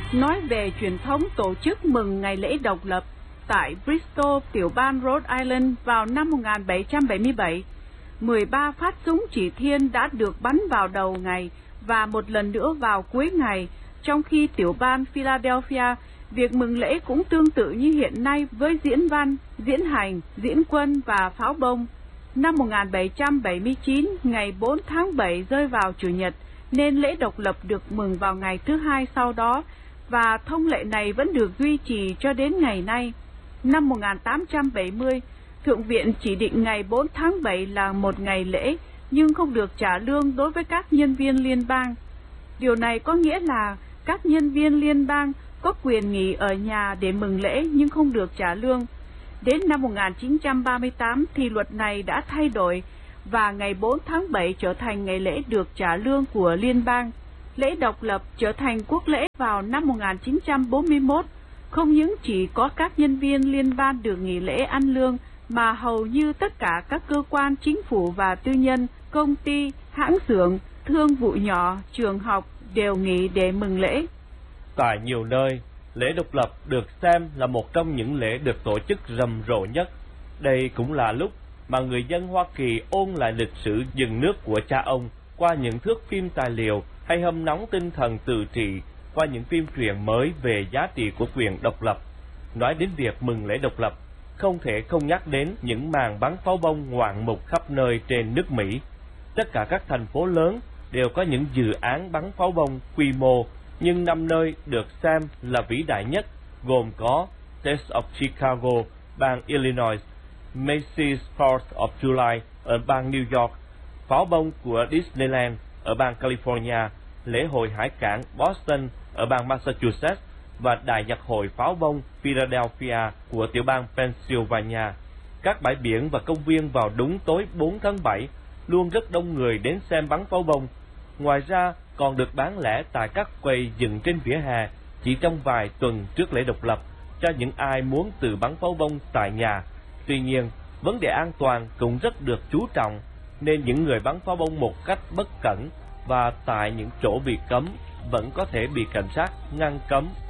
nói về truyền thống tổ chức mừng ngày lễ độc lập tại Bristol, tiểu bang Rhode Island vào năm 1777. 13 phát súng chỉ thiên đã được bắn vào đầu ngày và một lần nữa vào cuối ngày, trong khi tiểu bang Philadelphia, việc mừng lễ cũng tương tự như hiện nay với diễn văn, diễn hành, diễn quân và pháo bông. Năm 1779, ngày 4 tháng 7 rơi vào Chủ nhật, nên lễ độc lập được mừng vào ngày thứ hai sau đó, và thông lệ này vẫn được duy trì cho đến ngày nay. Năm 1870, Thượng viện chỉ định ngày 4 tháng 7 là một ngày lễ, nhưng không được trả lương đối với các nhân viên liên bang. Điều này có nghĩa là các nhân viên liên bang có quyền nghỉ ở nhà để mừng lễ nhưng không được trả lương. Đến năm 1938 thì luật này đã thay đổi và ngày 4 tháng 7 trở thành ngày lễ được trả lương của liên bang. Lễ độc lập trở thành quốc lễ vào năm 1941, không những chỉ có các nhân viên liên bang được nghỉ lễ ăn lương, mà hầu như tất cả các cơ quan chính phủ và tư nhân, công ty, hãng xưởng, thương vụ nhỏ, trường học đều nghỉ để mừng lễ. Tại nhiều nơi, lễ độc lập được xem là một trong những lễ được tổ chức rầm rộ nhất. Đây cũng là lúc mà người dân Hoa Kỳ ôn lại lịch sử dựng nước của cha ông qua những thước phim tài liệu, hay hâm nóng tinh thần tự trị qua những phim truyện mới về giá trị của quyền độc lập. Nói đến việc mừng lễ độc lập, không thể không nhắc đến những màn bắn pháo bông ngoạn mục khắp nơi trên nước Mỹ. Tất cả các thành phố lớn đều có những dự án bắn pháo bông quy mô, nhưng 5 nơi được xem là vĩ đại nhất gồm có Taste of Chicago, bang Illinois, Macy's 4th of July ở bang New York, pháo bông của Disneyland ở bang California, lễ hội hải cảng Boston ở bang Massachusetts và đại nhạc hội pháo bông Philadelphia của tiểu bang Pennsylvania. Các bãi biển và công viên vào đúng tối 4 tháng 7 luôn rất đông người đến xem bắn pháo bông. Ngoài ra còn được bán lẻ tại các quầy dựng trên vỉa hè chỉ trong vài tuần trước lễ độc lập cho những ai muốn tự bắn pháo bông tại nhà. Tuy nhiên, vấn đề an toàn cũng rất được chú trọng, nên những người bắn pháo bông một cách bất cẩn và tại những chỗ bị cấm vẫn có thể bị cảnh sát ngăn cấm